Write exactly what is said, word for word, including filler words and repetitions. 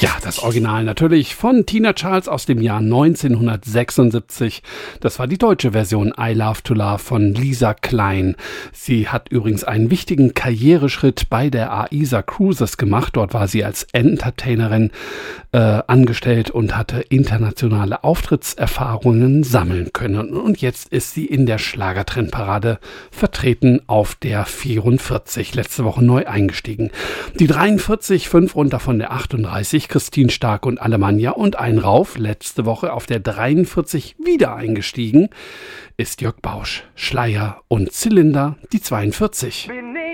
Ja, das Original natürlich von Tina Charles aus dem Jahr neunzehnhundertsechsundsiebzig. Das war die deutsche Version I Love to Love von Lisa Klein. Sie hat übrigens einen wichtigen Karriereschritt bei der AISA Cruises gemacht. Dort war sie als Entertainerin äh, angestellt und hatte internationale Auftrittserfahrungen sammeln können. Und jetzt ist sie in der Schlagertrendparade vertreten auf der vierundvierzig. Letzte Woche neu eingestiegen. Die dreiundvierzig, fünf runter von der achtunddreißig. Christine Stark und Alemannia und ein rauf, letzte Woche auf der dreiundvierzig wieder eingestiegen, ist Jörg Bausch, Schleier und Zylinder, die zweiundvierzig.